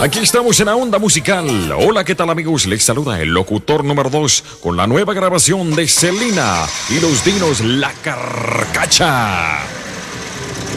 Aquí estamos en la onda musical. Hola, ¿qué tal, amigos? Les saluda el locutor número 2 con la nueva grabación de Selena y los Dinos La Carcacha.